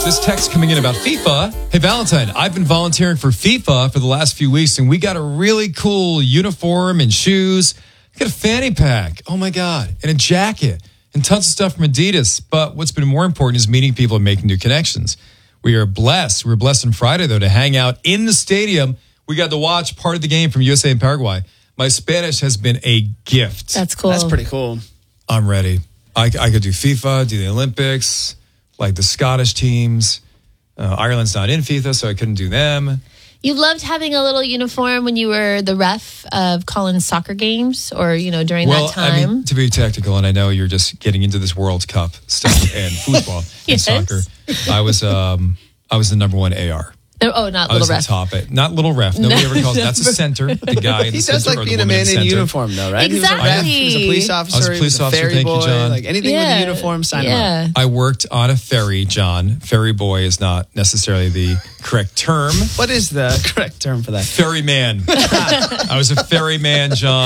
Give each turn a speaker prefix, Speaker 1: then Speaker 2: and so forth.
Speaker 1: This text coming in about FIFA. Hey, Valentine, I've been volunteering for FIFA for the last few weeks, and we got a really cool uniform and shoes. I got a fanny pack. Oh, my God. And a jacket and tons of stuff from Adidas. But what's been more important is meeting people and making new connections. We are blessed. We were blessed on Friday, though, to hang out in the stadium. We got to watch part of the game from USA and Paraguay. My Spanish has been a gift.
Speaker 2: That's cool.
Speaker 3: That's pretty cool.
Speaker 1: I'm ready. I could do FIFA, do the Olympics, like the Scottish teams. Ireland's not in FIFA, so I couldn't do them.
Speaker 2: You loved having a little uniform when you were the ref of Colin's soccer games or, during that time.
Speaker 1: I mean, to be technical, and I know you're just getting into this World Cup stuff and football
Speaker 2: Yes.
Speaker 1: and soccer. I was the number one AR.
Speaker 2: Oh, not
Speaker 1: I
Speaker 2: little
Speaker 1: was
Speaker 2: ref.
Speaker 1: the top it. Not little ref. Nobody ever calls that's a center. The guy in the
Speaker 3: He
Speaker 1: center.
Speaker 3: does like
Speaker 1: or the
Speaker 3: being a
Speaker 1: woman
Speaker 3: man in
Speaker 1: center.
Speaker 3: uniform, though, right?
Speaker 2: Exactly.
Speaker 3: He was a police officer.
Speaker 1: I was a police officer.
Speaker 3: Ferry
Speaker 1: Thank you,
Speaker 3: boy,
Speaker 1: John.
Speaker 3: Like anything with a uniform, sign him up.
Speaker 1: I worked on a ferry, John. Ferry boy is not necessarily the correct term.
Speaker 3: What is the correct term for that?
Speaker 1: Ferryman. I was a ferryman, John.